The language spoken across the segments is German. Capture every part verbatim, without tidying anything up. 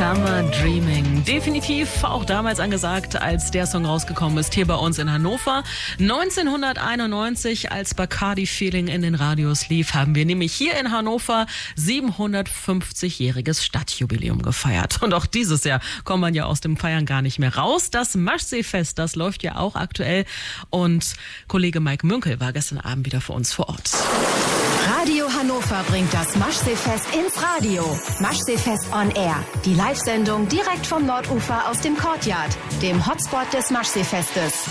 Summer Dreaming. Definitiv auch damals angesagt, als der Song rausgekommen ist, hier bei uns in Hannover. neunzehnhunderteinundneunzig, als Bacardi Feeling in den Radios lief, haben wir nämlich hier in Hannover siebenhundertfünfzigjähriges Stadtjubiläum gefeiert. Und auch dieses Jahr kommt man ja aus dem Feiern gar nicht mehr raus. Das Maschseefest, das läuft ja auch aktuell. Und Kollege Mike Münkel war gestern Abend wieder für uns vor Ort. Radio Hannover bringt das Maschseefest ins Radio. Maschseefest on Air. Die Live-Sendung direkt vom Nordufer aus dem Courtyard, dem Hotspot des Maschseefestes.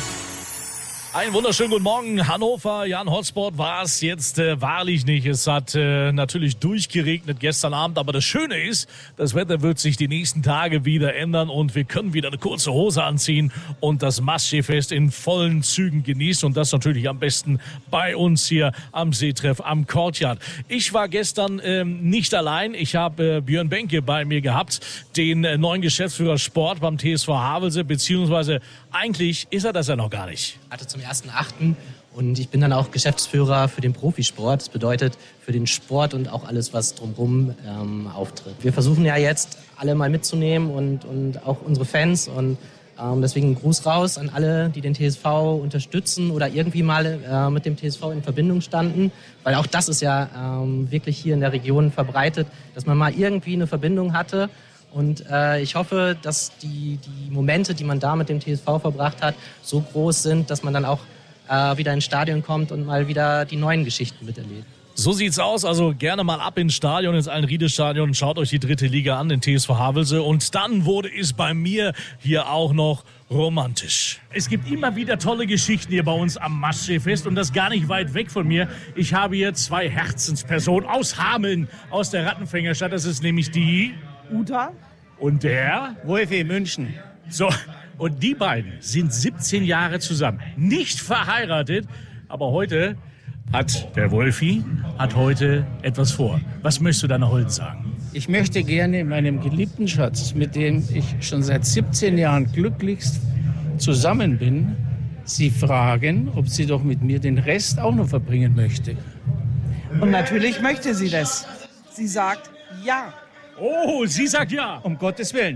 Einen wunderschönen guten Morgen, Hannover. Ja, ein Hotspot war es jetzt äh, wahrlich nicht. Es hat äh, natürlich durchgeregnet gestern Abend, aber das Schöne ist, das Wetter wird sich die nächsten Tage wieder ändern und wir können wieder eine kurze Hose anziehen und das Maschseefest in vollen Zügen genießen und das natürlich am besten bei uns hier am Seetreff am Courtyard. Ich war gestern ähm, nicht allein. Ich habe äh, Björn Benke bei mir gehabt, den äh, neuen Geschäftsführer Sport beim T S V Havelse, beziehungsweise eigentlich ist er das ja noch gar nicht. Hatte zum ersten achten und ich bin dann auch Geschäftsführer für den Profisport. Das bedeutet für den Sport und auch alles, was drumherum ähm, auftritt. Wir versuchen ja jetzt alle mal mitzunehmen und, und auch unsere Fans und ähm, deswegen ein Gruß raus an alle, die den T S V unterstützen oder irgendwie mal äh, mit dem T S V in Verbindung standen, weil auch das ist ja ähm, wirklich hier in der Region verbreitet, dass man mal irgendwie eine Verbindung hatte. Und äh, ich hoffe, dass die, die Momente, die man da mit dem T S V verbracht hat, so groß sind, dass man dann auch äh, wieder ins Stadion kommt und mal wieder die neuen Geschichten miterlebt. So sieht's aus, also gerne mal ab ins Stadion, ins Allenriede-Stadion, schaut euch die dritte Liga an, den T S V Havelse. Und dann wurde es bei mir hier auch noch romantisch. Es gibt immer wieder tolle Geschichten hier bei uns am Maschseefest und das gar nicht weit weg von mir. Ich habe hier zwei Herzenspersonen aus Hameln, aus der Rattenfängerstadt. Das ist nämlich die Uta und der Wolfi München. So, und die beiden sind siebzehn Jahre zusammen, nicht verheiratet, aber heute hat der Wolfi hat heute etwas vor. Was möchtest du deiner Holden sagen? Ich möchte gerne meinem geliebten Schatz, mit dem ich schon seit siebzehn Jahren glücklichst zusammen bin, sie fragen, ob sie doch mit mir den Rest auch noch verbringen möchte. Und natürlich möchte sie das. Sie sagt ja. Oh, sie sagt ja. Um Gottes Willen.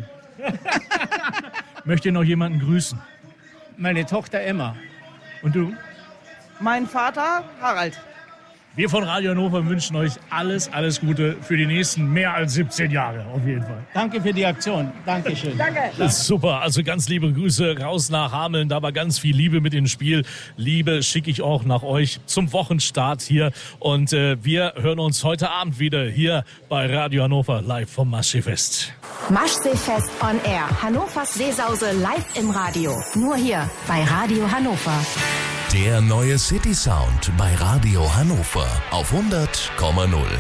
Möchte noch jemanden grüßen? Meine Tochter Emma. Und du? Mein Vater Harald. Wir von Radio Hannover wünschen euch alles, alles Gute für die nächsten mehr als siebzehn Jahre, auf jeden Fall. Danke für die Aktion. Dankeschön. Danke. Das ist super. Also ganz liebe Grüße raus nach Hameln. Da war ganz viel Liebe mit ins Spiel. Liebe schicke ich auch nach euch zum Wochenstart hier. Und äh, wir hören uns heute Abend wieder hier bei Radio Hannover live vom Maschseefest. Maschseefest on Air. Hannovers Seesause live im Radio. Nur hier bei Radio Hannover. Der neue City Sound bei Radio Hannover auf hundert Komma null.